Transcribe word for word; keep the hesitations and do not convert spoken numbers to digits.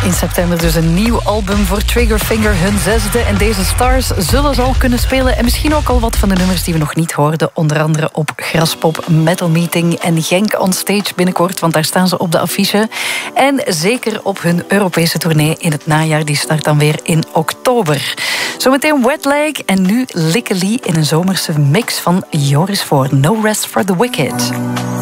In september dus een nieuw album voor Triggerfinger, hun zesde. En deze stars zullen ze al kunnen spelen. En misschien ook al wat van de nummers die we nog niet hoorden. Onder andere op Graspop, Metal Meeting en Genk on Stage binnenkort. Want daar staan ze op de affiche. En zeker op hun Europese tournee in het najaar. Die start dan weer in oktober. Zometeen Wet Leg en nu Lickely in een zomerse mix van Joris Voorn. No Rest for the Wicked.